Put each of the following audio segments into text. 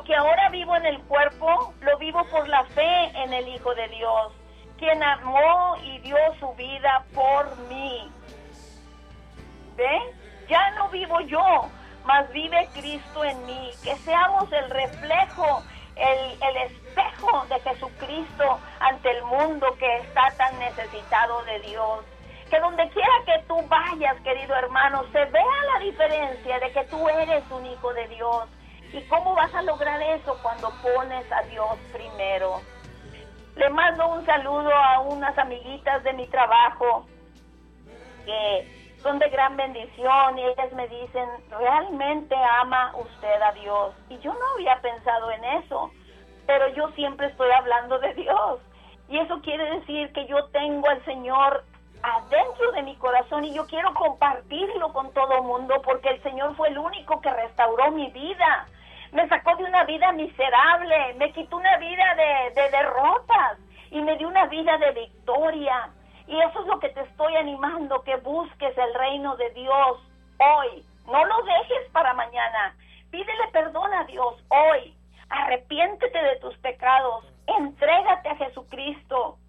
aunque ahora vivo en el cuerpo, lo vivo por la fe en el Hijo de Dios, quien amó y dio su vida por mí. ¿Ve? Ya no vivo yo, mas vive Cristo en mí. Que seamos el reflejo, el espejo de Jesucristo ante el mundo que está tan necesitado de Dios. Que donde quiera que tú vayas, querido hermano, se vea la diferencia de que tú eres un hijo de Dios. ¿Y cómo vas a lograr eso? Cuando pones a Dios primero. Le mando un saludo a unas amiguitas de mi trabajo que son de gran bendición y ellas me dicen, ¿realmente ama usted a Dios? Y yo no había pensado en eso, pero yo siempre estoy hablando de Dios. Y eso quiere decir que yo tengo al Señor adentro de mi corazón y yo quiero compartirlo con todo el mundo porque el Señor fue el único que restauró mi vida. Me sacó de una vida miserable, me quitó una vida de derrotas y me dio una vida de victoria. Y eso es lo que te estoy animando, que busques el reino de Dios hoy. No lo dejes para mañana. Pídele perdón a Dios hoy. Arrepiéntete de tus pecados. Entrégate a Jesucristo.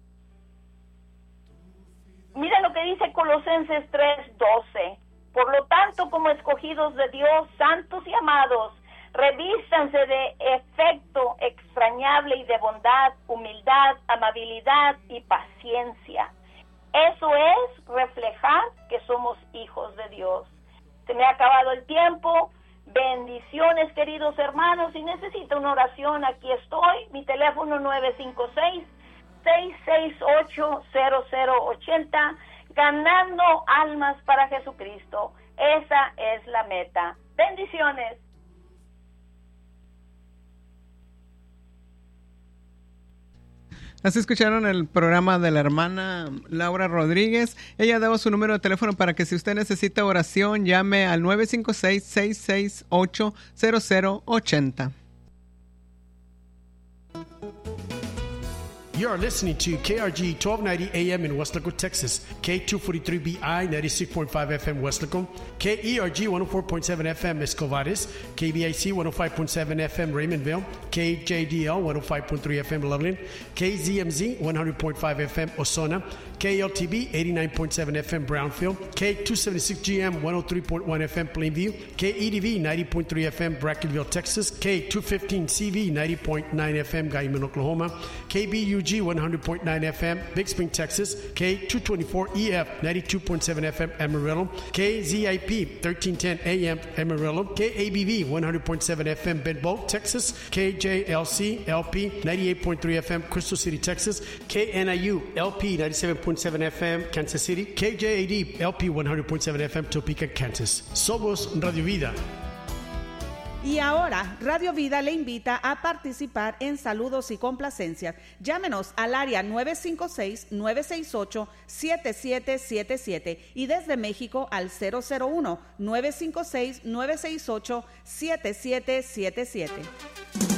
Mira lo que dice Colosenses 3:12. Por lo tanto, como escogidos de Dios, santos y amados, revístanse de afecto extrañable y de bondad, humildad, amabilidad y paciencia. Eso es reflejar que somos hijos de Dios. Se me ha acabado el tiempo. Bendiciones, queridos hermanos. Si necesita una oración, aquí estoy. Mi teléfono 956-668-0080. Ganando almas para Jesucristo. Esa es la meta. Bendiciones. Así escucharon el programa de la hermana Laura Rodríguez. Ella daba su número de teléfono para que si usted necesita oración, llame al 956-668-0080. You are listening to KRG 1290 AM in Westlaco, Texas, K243BI 96.5 FM Westlaco, KERG 104.7 FM Escovares, KBIC 105.7 FM Raymondville, KJDL 105.3 FM Loveland, KZMZ 100.5 FM Osona, KLTB 89.7 FM Brownfield, K276GM 103.1 FM Plainview, KEDV 90.3 FM Brackenville, Texas, K215CV 90.9 FM Guyman, Oklahoma, KBUG 100.9 FM Big Spring, Texas, K224EF 92.7 FM Amarillo, KZIP 1310 AM Amarillo, KABV 100.7 FM Bedboe, Texas, KJLC LP 98.3 FM Crystal City, Texas, KNIU LP 97.7 FM Kansas City, KJAD LP 100.7 FM Topeka, Kansas. Somos Radio Vida. Y ahora, Radio Vida le invita a participar en saludos y complacencias. Llámenos al área 956-968-7777 y desde México al 001-956-968-7777.